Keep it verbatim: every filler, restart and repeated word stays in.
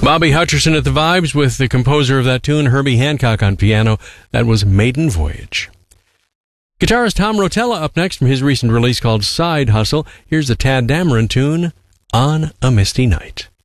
Bobby Hutcherson at the Vibes with the composer of that tune, Herbie Hancock, on piano. That was Maiden Voyage. Guitarist Tom Rotella up next from his recent release called Side Hustle. Here's the Tad Dameron tune, On a Misty Night.